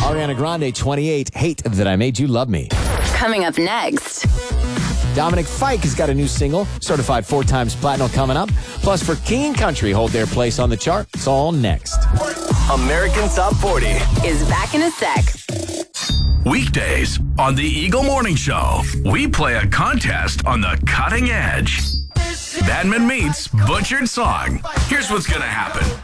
Ariana Grande, 28, Hate That I Made You Love Me. Coming up next. Dominic Fike has got a new single, certified 4 times platinum, coming up. Plus, for King and Country hold their place on the chart. It's all next. American Top 40 Is back in a sec. Weekdays on the Eagle Morning Show, we play a contest on the cutting edge. Badman meets Butchered Song. Here's what's going to happen.